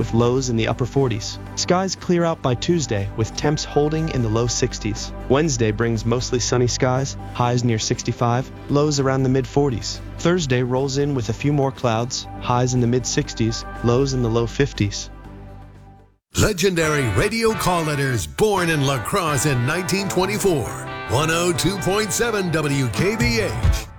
with lows in the upper 40s. Skies clear out by Tuesday, with temps holding in the low 60s. Wednesday brings mostly sunny skies, highs near 65, lows around the mid-40s. Thursday rolls in with a few more clouds, highs in the mid-60s, lows in the low 50s. Legendary radio call letters born in La Crosse in 1924. 102.7 WKBH.